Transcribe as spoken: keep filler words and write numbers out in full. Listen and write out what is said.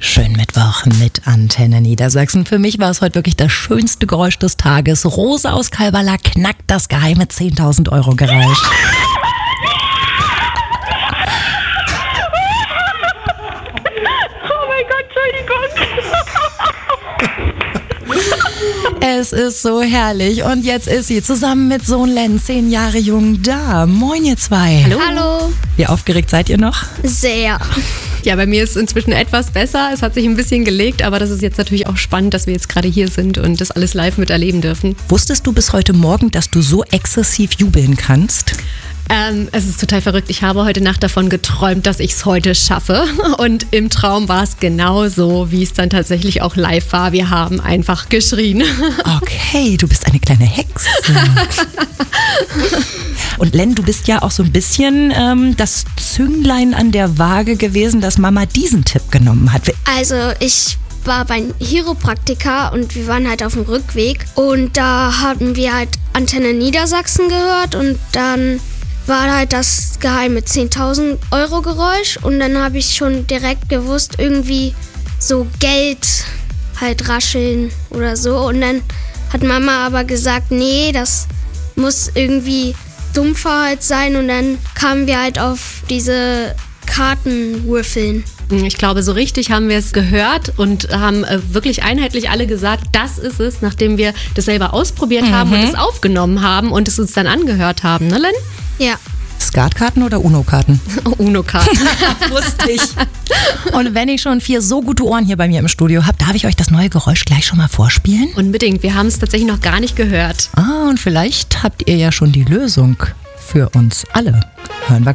Schönen Mittwoch mit Antenne Niedersachsen. Für mich war es heute wirklich das schönste Geräusch des Tages. Rosa aus Kalbala knackt das geheime zehntausend Euro Geräusch. Oh mein Gott, Entschuldigung. Es ist so herrlich. Und jetzt ist sie zusammen mit Sohn Len, zehn Jahre jung, da. Moin ihr zwei. Hallo. Hallo. Wie aufgeregt seid ihr noch? Sehr. Ja, bei mir ist es inzwischen etwas besser. Es hat sich ein bisschen gelegt, aber das ist jetzt natürlich auch spannend, dass wir jetzt gerade hier sind und das alles live miterleben dürfen. Wusstest du bis heute Morgen, dass du so exzessiv jubeln kannst? Ähm, es ist total verrückt. Ich habe heute Nacht davon geträumt, dass ich es heute schaffe. Und im Traum war es genau so, wie es dann tatsächlich auch live war. Wir haben einfach geschrien. Okay, du bist eine kleine Hexe. Und Len, du bist ja auch so ein bisschen ähm, das Zünglein an der Waage gewesen, dass Mama diesen Tipp genommen hat. Also ich war beim Chiropraktiker und wir waren halt auf dem Rückweg und da haben wir halt Antenne Niedersachsen gehört und dann war halt das geheime zehntausend Euro Geräusch und dann habe ich schon direkt gewusst, irgendwie so Geld halt rascheln oder so und dann hat Mama aber gesagt, nee, das muss irgendwie dumpfer halt sein und dann kamen wir halt auf diese Kartenwürfeln. Ich glaube, so richtig haben wir es gehört und haben äh, wirklich einheitlich alle gesagt, das ist es, nachdem wir das selber ausprobiert Mhm. haben und es aufgenommen haben und es uns dann angehört haben, ne Len? Ja. Skatkarten oder Uno-Karten? Uno-Karten. Wusste ich. Und wenn ich schon vier so gute Ohren hier bei mir im Studio habe, darf ich euch das neue Geräusch gleich schon mal vorspielen? Unbedingt, wir haben es tatsächlich noch gar nicht gehört. Ah, und vielleicht habt ihr ja schon die Lösung für uns alle. Hören wir